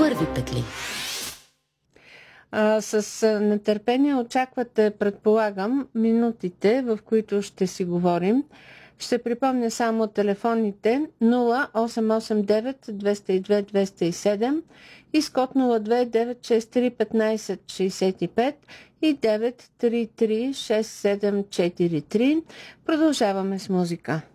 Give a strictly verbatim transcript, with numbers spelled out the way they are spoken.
първи петли. А, с нетърпение очаквате, предполагам, минутите, в които ще си говорим. Ще припомня само телефоните нула осем осем девет двеста и две двеста и седем и с код нула две девет шест три петнайсет шейсет и пет и девет три три шест седем четири три. Продължаваме с музика.